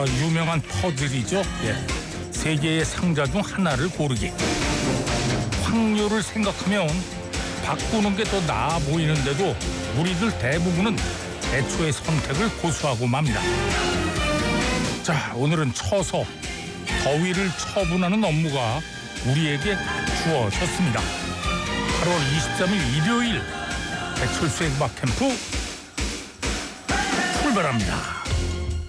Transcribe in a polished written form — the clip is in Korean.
유명한 퍼즐이죠. 예. 세 개의 상자 중 하나를 고르기. 확률을 생각하면 바꾸는 게 더 나아 보이는데도 우리들 대부분은 애초에 선택을 고수하고 맙니다. 자, 오늘은 쳐서 더위를 처분하는 업무가 우리에게 주어졌습니다. 8월 23일 일요일 배철수의 음악 캠프 출발합니다.